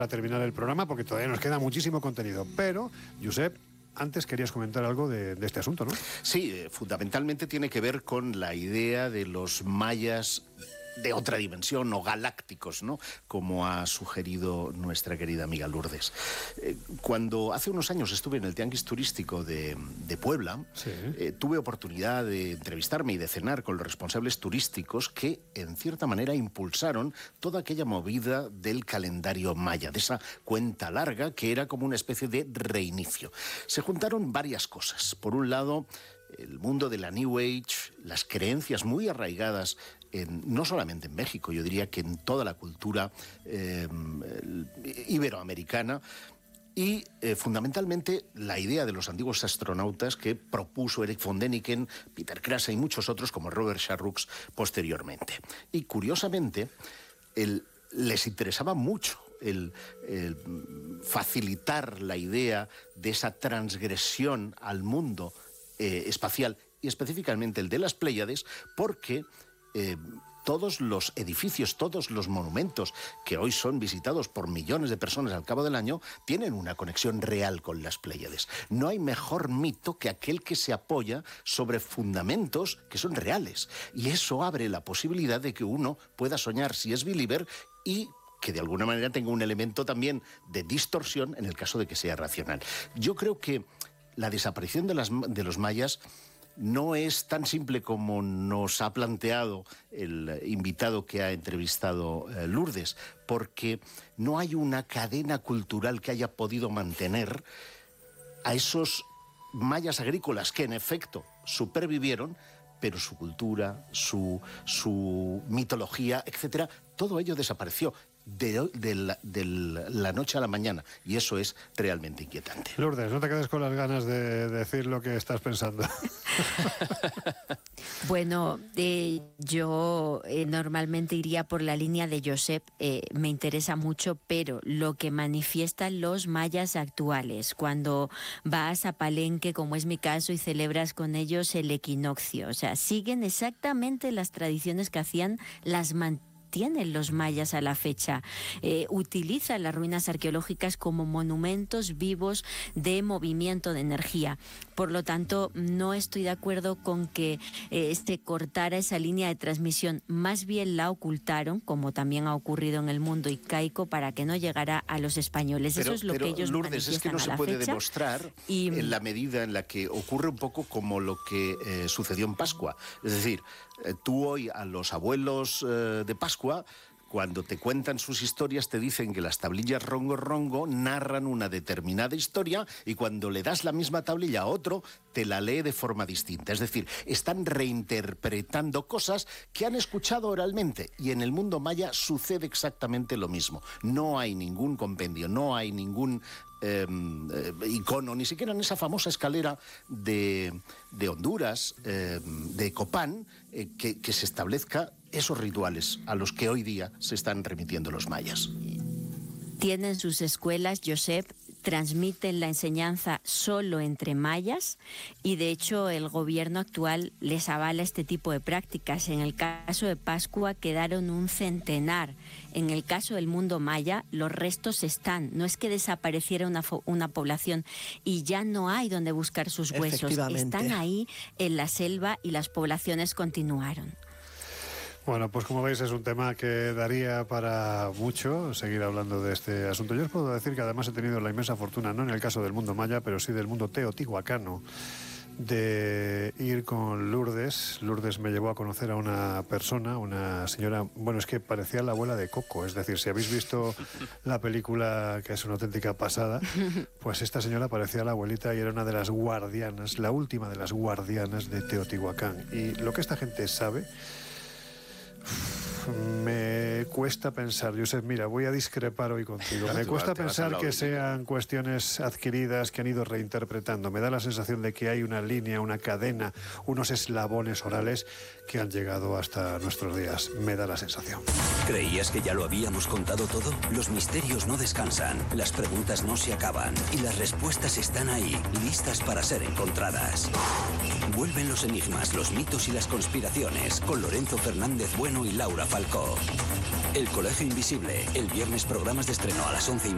terminar el programa, porque todavía nos queda muchísimo contenido. Pero, Josep, antes querías comentar algo de este asunto, ¿no? Sí, fundamentalmente tiene que ver con la idea de los mayas de otra dimensión o galácticos, ¿no? Como ha sugerido nuestra querida amiga Lourdes. Cuando hace unos años estuve en el Tianguis Turístico de Puebla, sí, tuve oportunidad de entrevistarme y de cenar con los responsables turísticos que, en cierta manera, impulsaron toda aquella movida del calendario maya, de esa cuenta larga que era como una especie de reinicio. Se juntaron varias cosas. Por un lado, el mundo de la New Age, las creencias muy arraigadas no solamente en México, yo diría que en toda la cultura iberoamericana, y fundamentalmente la idea de los antiguos astronautas que propuso Eric von Däniken, Peter Krause y muchos otros como Robert Sharroux posteriormente. Y curiosamente, les interesaba mucho el facilitar la idea de esa transgresión al mundo espacial, y específicamente el de las Pléyades, porque todos los edificios, todos los monumentos que hoy son visitados por millones de personas al cabo del año tienen una conexión real con las Pléyades. No hay mejor mito que aquel que se apoya sobre fundamentos que son reales, y eso abre la posibilidad de que uno pueda soñar si es believer y que de alguna manera tenga un elemento también de distorsión en el caso de que sea racional. Yo creo que la desaparición de los mayas no es tan simple como nos ha planteado el invitado que ha entrevistado Lourdes, porque no hay una cadena cultural que haya podido mantener a esos mayas agrícolas que en efecto supervivieron, pero su cultura, su mitología, etcétera, todo ello desapareció de la noche a la mañana, y eso es realmente inquietante. Lourdes, no te quedes con las ganas de decir lo que estás pensando. Bueno, yo normalmente iría por la línea de Josep, me interesa mucho, pero lo que manifiestan los mayas actuales, cuando vas a Palenque, como es mi caso, y celebras con ellos el equinoccio, o sea, siguen exactamente las tradiciones que hacían, las tienen los mayas a la fecha. Utilizan las ruinas arqueológicas como monumentos vivos de movimiento de energía. Por lo tanto, no estoy de acuerdo con que se cortara esa línea de transmisión. Más bien la ocultaron, como también ha ocurrido en el mundo incaico, para que no llegara a los españoles. Eso es lo que ellos Lourdes, es que no se puede demostrar en la medida en la que ocurre un poco como lo que sucedió en Pascua. Es decir, tú hoy a los abuelos de Pascua, cuando te cuentan sus historias, te dicen que las tablillas rongo rongo narran una determinada historia, y cuando le das la misma tablilla a otro, te la lee de forma distinta. Es decir, están reinterpretando cosas que han escuchado oralmente, y en el mundo maya sucede exactamente lo mismo. No hay ningún compendio, no hay ningún icono, ni siquiera en esa famosa escalera de Honduras, de Copán, que se establezca esos rituales a los que hoy día se están remitiendo los mayas. Tienen sus escuelas, Josep, transmiten la enseñanza solo entre mayas, y de hecho el gobierno actual les avala este tipo de prácticas. En el caso de Pascua quedaron un centenar. En el caso del mundo maya, los restos están. No es que desapareciera una población y ya no hay donde buscar sus huesos. Están ahí en la selva y las poblaciones continuaron. Bueno, pues como veis es un tema que daría para mucho seguir hablando de este asunto. Yo os puedo decir que además he tenido la inmensa fortuna, no en el caso del mundo maya, pero sí del mundo teotihuacano, de ir con Lourdes. Lourdes me llevó a conocer a una persona, una señora, bueno, es que parecía la abuela de Coco. Es decir, si habéis visto la película, que es una auténtica pasada, pues esta señora parecía la abuelita y era una de las guardianas, la última de las guardianas de Teotihuacán. Y lo que esta gente sabe, me cuesta pensar, Josep, mira, voy a discrepar hoy contigo. Me cuesta pensar que sean cuestiones adquiridas que han ido reinterpretando. Me da la sensación de que hay una línea, una cadena, unos eslabones orales que han llegado hasta nuestros días. Me da la sensación. ¿Creías que ya lo habíamos contado todo? Los misterios no descansan, las preguntas no se acaban y las respuestas están ahí, listas para ser encontradas. Vuelven los enigmas, los mitos y las conspiraciones con Lorenzo Fernández Bueno y Laura Falcó. El Colegio Invisible, el viernes programas de estreno a las 11:30.